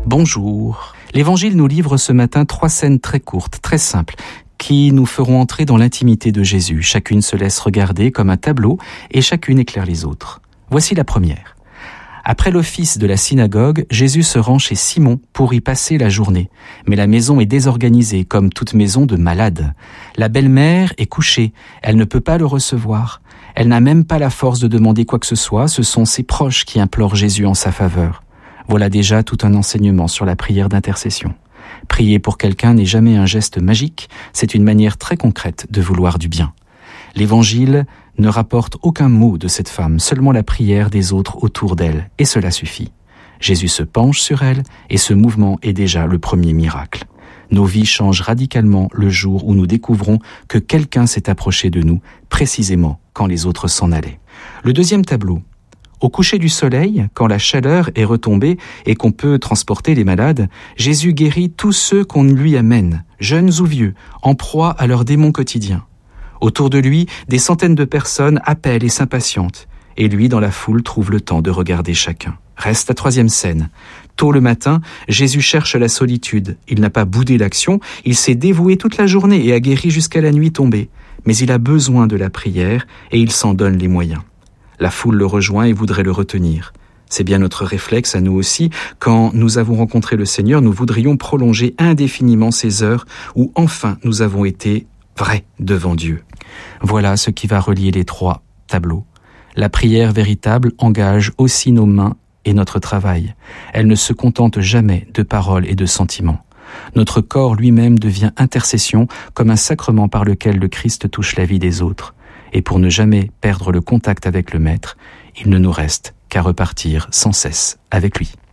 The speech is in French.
Bonjour. L'Évangile nous livre ce matin 3 scènes très courtes, très simples, qui nous feront entrer dans l'intimité de Jésus. Chacune se laisse regarder comme un tableau et chacune éclaire les autres. Voici la première. Après l'office de la synagogue, Jésus se rend chez Simon pour y passer la journée. Mais la maison est désorganisée, comme toute maison de malade. La belle-mère est couchée, elle ne peut pas le recevoir. Elle n'a même pas la force de demander quoi que ce soit, ce sont ses proches qui implorent Jésus en sa faveur. Voilà déjà tout un enseignement sur la prière d'intercession. Prier pour quelqu'un n'est jamais un geste magique, c'est une manière très concrète de vouloir du bien. L'Évangile ne rapporte aucun mot de cette femme, seulement la prière des autres autour d'elle, et cela suffit. Jésus se penche sur elle, et ce mouvement est déjà le premier miracle. Nos vies changent radicalement le jour où nous découvrons que quelqu'un s'est approché de nous, précisément quand les autres s'en allaient. Le deuxième tableau. Au coucher du soleil, quand la chaleur est retombée et qu'on peut transporter les malades, Jésus guérit tous ceux qu'on lui amène, jeunes ou vieux, en proie à leurs démons quotidiens. Autour de lui, des centaines de personnes appellent et s'impatientent. Et lui, dans la foule, trouve le temps de regarder chacun. Reste la troisième scène. Tôt le matin, Jésus cherche la solitude. Il n'a pas boudé l'action, il s'est dévoué toute la journée et a guéri jusqu'à la nuit tombée. Mais il a besoin de la prière et il s'en donne les moyens. La foule le rejoint et voudrait le retenir. C'est bien notre réflexe à nous aussi. Quand nous avons rencontré le Seigneur, nous voudrions prolonger indéfiniment ces heures où enfin nous avons été vrais devant Dieu. Voilà ce qui va relier les 3 tableaux. La prière véritable engage aussi nos mains et notre travail. Elle ne se contente jamais de paroles et de sentiments. Notre corps lui-même devient intercession comme un sacrement par lequel le Christ touche la vie des autres. Et pour ne jamais perdre le contact avec le Maître, il ne nous reste qu'à repartir sans cesse avec lui.